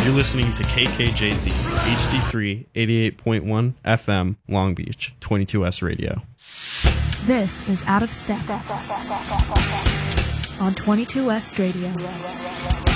You're listening to KKJZ, HD3, 88.1 FM, Long Beach, 22S Radio. This is Out of Step on 22S Radio.